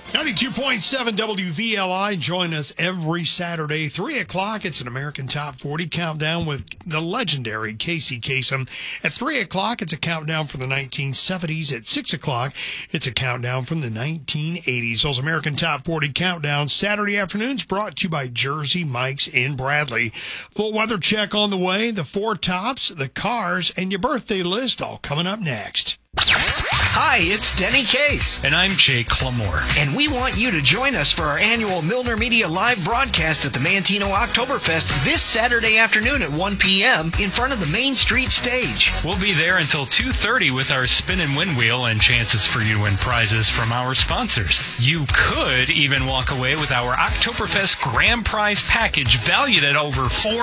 92.7 WVLI. Join us every Saturday, 3 o'clock. It's an American Top 40 countdown with the legendary Casey Kasem. At 3 o'clock, it's a countdown from the 1970s. At 6 o'clock, it's a countdown from the 1980s. Those American Top 40 countdowns, Saturday afternoons, brought to you by Jersey Mike's in Bradley. Full weather check on the way, the four tops, the cars, and your birthday list all coming up next. Hi, it's Denny Case. And I'm Jake Clemore. And we want you to join us for our annual Milner Media live broadcast at the Manteno Oktoberfest this Saturday afternoon at 1 p.m. in front of the Main Street stage. We'll be there until 2:30 with our spin and win wheel and chances for you to win prizes from our sponsors. You could even walk away with our Oktoberfest grand prize package valued at over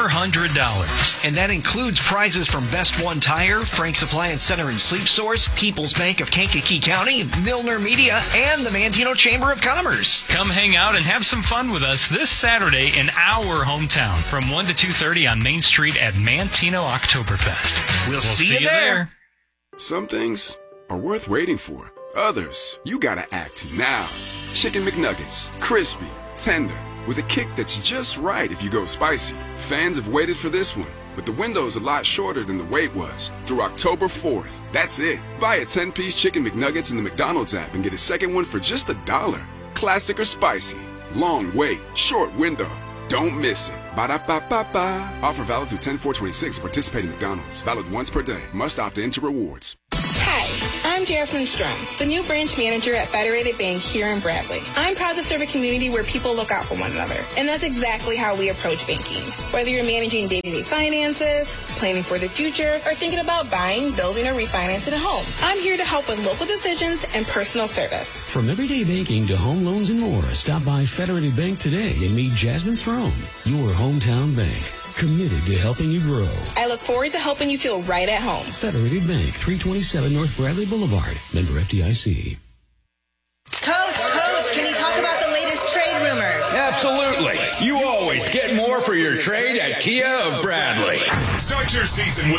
$400. And that includes prizes from Best One Tire, Frank's Appliance Center and Sleep Source, People's Bank of Kankakee County, Milner Media, and the Manteno Chamber of Commerce. Come hang out and have some fun with us this Saturday in our hometown from 1 to 2:30 on Main Street at Manteno Oktoberfest. We'll see you there. Some things are worth waiting for. Others, you gotta act now. Chicken McNuggets, crispy, tender, with a kick that's just right if you go spicy. Fans have waited for this one, but the window's a lot shorter than the wait was. Through October 4th. That's it. Buy a 10-piece Chicken McNuggets in the McDonald's app and get a second one for just $1. Classic or spicy. Long wait. Short window. Don't miss it. Ba-da-ba-ba-ba. Offer valid through 10/4/26. Participating McDonald's. Valid once per day. Must opt in to rewards. Hi, I'm Jasmine Strum, the new branch manager at Federated Bank here in Bradley. I'm proud to serve a community where people look out for one another, and that's exactly how we approach banking. Whether you're managing day-to-day finances, planning for the future, or thinking about buying, building, or refinancing a home, I'm here to help with local decisions and personal service. From everyday banking to home loans and more, stop by Federated Bank today and meet Jasmine Strom, your hometown bank. Committed to helping you grow. I look forward to helping you feel right at home. Federated Bank, 327 North Bradley Boulevard. Member FDIC. Coach, can you talk about the latest trade rumors? Absolutely. You always get more for your trade at Kia of Bradley. Start your season with